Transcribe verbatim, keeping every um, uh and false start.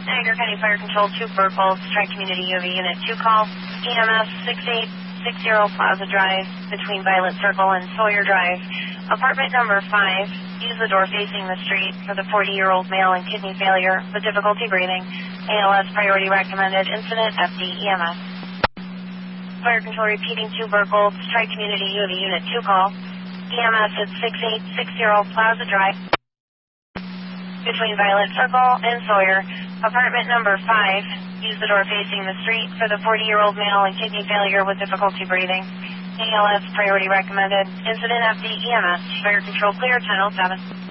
Niagara County Fire Control two Burkholz, Tri-Community U V Unit two call, E M S six eight six zero Plaza Drive, between Violet Circle and Sawyer Drive. Apartment number five, use the door facing the street for the forty-year-old male in kidney failure with difficulty breathing. A L S priority recommended, incident F D E M S. Fire Control repeating two Burkholz, Tri-Community U V Unit two call, E M S at six eight six zero Plaza Drive, between Violet Circle and Sawyer. Apartment number five, use the door facing the street for the forty-year-old male in kidney failure with difficulty breathing. A L S priority recommended, incident F D E M S. Fire Control clear, ten oh seven.